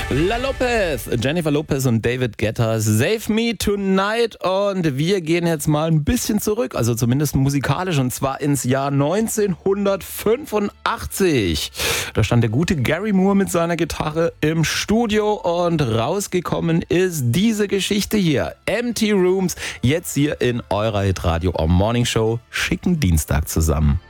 La Lopez, Jennifer Lopez und David Guetta, Save Me Tonight, und wir gehen jetzt mal ein bisschen zurück, also zumindest musikalisch, und zwar ins Jahr 1985. Da stand der gute Gary Moore mit seiner Gitarre im Studio und rausgekommen ist diese Geschichte hier. Empty Rooms, jetzt hier in eurer Hitradio Morning Show, schicken Dienstag zusammen.